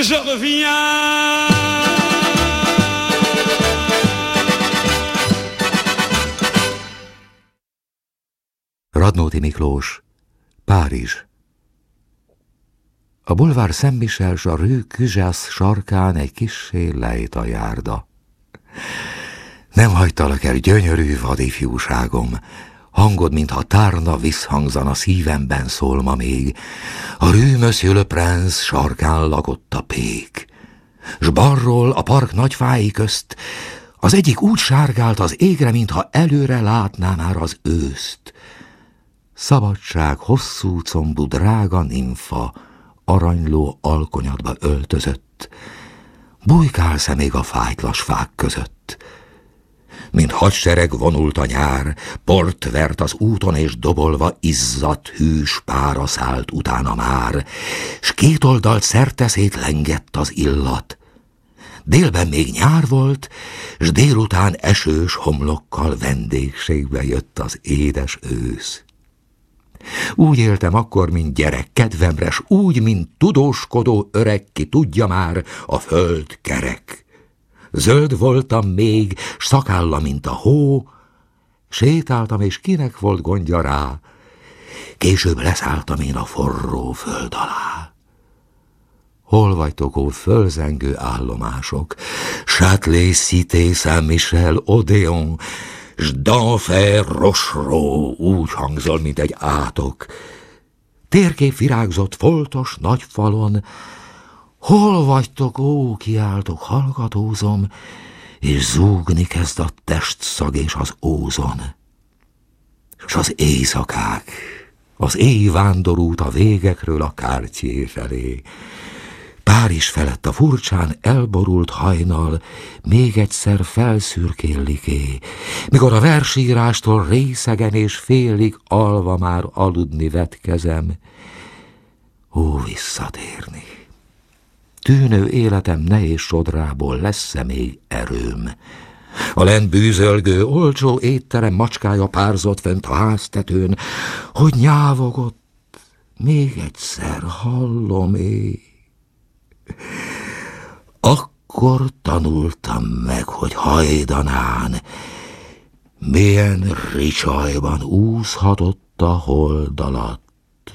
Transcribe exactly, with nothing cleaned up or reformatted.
je reviens. Radnóti Miklós, Párizs. A bulvár Saint-Michel s a rue Cujas sarkán egy kissé lejt a járda. Nem hagytalak el, gyönyörű vadifjúságom, hangod, mintha tárna visszhangzana szívemben szól ma még. A rue Monsieur le Prince sarkán lakott a pék, s balról a park nagy fái közt az egyik úgy sárgált az égre, mintha előre látná már az őszt. Szabadság hosszú combú drága nimfa aranyló alkonyatba öltözött, bujkálsz-e még a fájtlas fák között? Mint hadsereg vonult a nyár, port vert az úton, és dobolva izzadt hűs pára szállt utána már, s két oldalt szerteszét lengett az illat. Délben még nyár volt, s délután esős homlokkal vendégségbe jött az édes ősz. Úgy éltem akkor, mint gyerek, kedvemre, s úgy, mint tudóskodó öreg, ki tudja már, a föld kerek. Zöld voltam még, s szakálla, mint a hó, sétáltam, és kinek volt gondja rá, később leszálltam én a forró föld alá. Hol vagytok, ó fölzengő állomások, Châtelet, Cité, Saint-Michel, Odéon, s d'Enfer, Rochereau, úgy hangzol, mint egy átok. Térkép virágzott foltos nagy falon, hol vagytok, ó, kiáltok, hallgatózom, és zúgni kezd a testszag és az ózon. S az éjszakák, az éj vándorút a végekről a Cartier felé. Párizs felett a furcsán elborult hajnal még egyszer felszürkélliké, mikor a versírástól részegen és félig alva már aludni vetkezem. Ó, visszatérni! Tűnő életem nehéz sodrából lesz-e még erőm? A lent bűzölgő, olcsó étterem macskája párzott fent a háztetőn, hogy nyávogott, még egyszer hallom én. Akkor tanultam meg, hogy hajdanán milyen ricsajban úszhatott a hold alatt